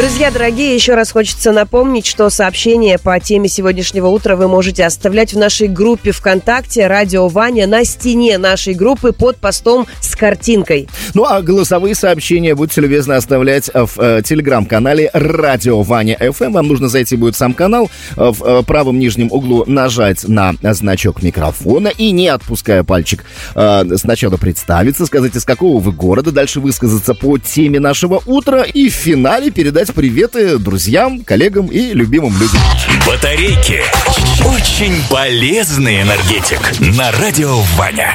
Друзья дорогие, еще раз хочется напомнить, что сообщения по теме сегодняшнего утра вы можете оставлять в нашей группе ВКонтакте «Радио Ваня» на стене нашей группы под постом с картинкой. Ну а голосовые сообщения будьте любезны оставлять в телеграм-канале «Радио Ваня FM». Вам нужно зайти будет в сам канал, в правом нижнем углу нажать на значок микрофона и, не отпуская пальчик, сначала представиться, сказать, из какого вы города, дальше высказаться по теме нашего утра и в финале передать приветы друзьям, коллегам и любимым людям. Батарейки. Очень полезный энергетик на Радио Ваня.